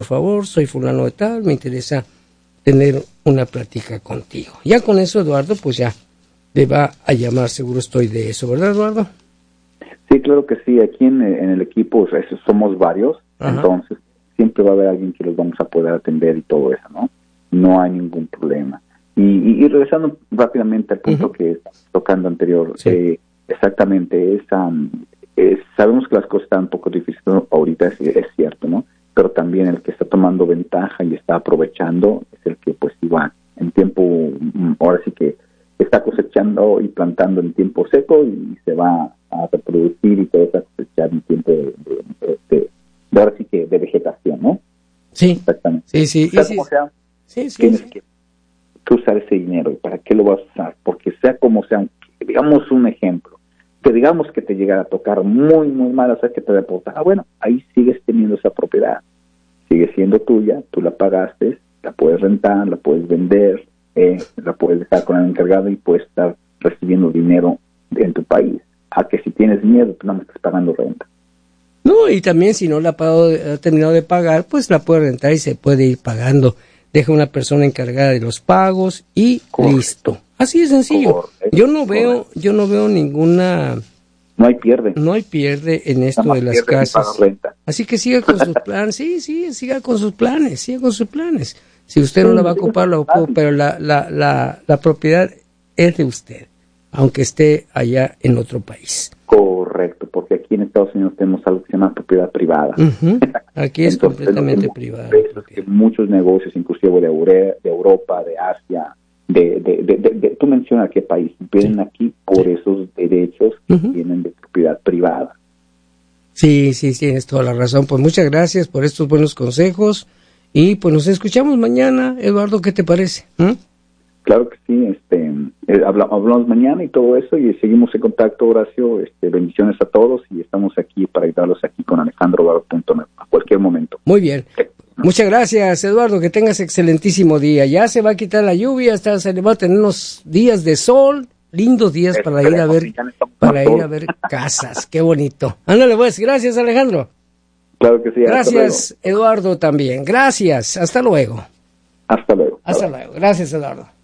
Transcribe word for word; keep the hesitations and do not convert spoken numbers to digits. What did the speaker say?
favor, soy fulano de tal, me interesa tener una plática contigo. Ya con eso, Eduardo, pues ya le va a llamar, seguro estoy de eso, ¿verdad, Eduardo? Sí, claro que sí, aquí en, en el equipo somos varios, Ajá. entonces siempre va a haber alguien que los vamos a poder atender y todo eso, ¿no? No hay ningún problema. Y, y, y regresando rápidamente al punto uh-huh. que estamos tocando anterior, sí. eh, exactamente, es, um, es, sabemos que las cosas están un poco difíciles ahorita, es, es cierto, ¿no? Pero también el que está tomando ventaja y está aprovechando es el que pues iba en tiempo, ahora sí que está cosechando y plantando en tiempo seco y se va a reproducir y todo eso a cosechar en tiempo de, de, de, de, de ahora sí que de vegetación, ¿no? Sí, exactamente. Sí, sí, o sea, sí, como sea, sí, sí, tienes sí. Que, que usar ese dinero y para qué lo vas a usar, porque sea como sea, digamos un ejemplo, que digamos que te llegara a tocar muy, muy mal, o sea, que te deporta, ah, bueno, ahí sigues teniendo esa propiedad, sigue siendo tuya, tú la pagaste, la puedes rentar, la puedes vender, eh, la puedes dejar con el encargado y puedes estar recibiendo dinero en tu país, a que si tienes miedo, tú no me estás pagando renta. No, y también si no la ha, pagado, ha terminado de pagar, pues la puede rentar y se puede ir pagando. Deja una persona encargada de los pagos y Correcto. Listo. Así de sencillo. Correcto. Yo no veo, Correcto. yo no veo ninguna. No hay pierde. No hay pierde en esto Nada de las casas. Así que siga con sus planes. Sí, sí, siga con sus planes, siga con sus planes. Si usted sí, no la va a ocupar, la ocupa, pero la, la, la, la propiedad es de usted, aunque esté allá en otro país. Correcto, porque aquí en Estados Unidos tenemos algo que se llama propiedad privada. Uh-huh. Aquí es Entonces, completamente que privada. Es que muchos negocios, inclusive de, Eure, de Europa, de Asia, de, de, de, de, de tú mencionas qué país, vienen sí. aquí por sí. esos derechos que uh-huh. vienen de propiedad privada. Sí, sí, tienes toda la razón. Pues muchas gracias por estos buenos consejos y pues nos escuchamos mañana. Eduardo, ¿qué te parece? ¿Mm? Claro que sí, este, eh, hablamos, hablamos mañana y todo eso y seguimos en contacto, Horacio. Este, bendiciones a todos y estamos aquí para ayudarlos aquí con alejandro eduardo punto net a cualquier momento. Muy bien. Muchas gracias, Eduardo, que tengas excelentísimo día. Ya se va a quitar la lluvia, hasta se le va a tener unos días de sol, lindos días es, para ir a ver para ir a ver casas. Qué bonito. Ándale pues, gracias, Alejandro. Claro que sí. Gracias, Eduardo, también. Gracias. Hasta luego. Hasta luego. Hasta luego. Gracias, Eduardo.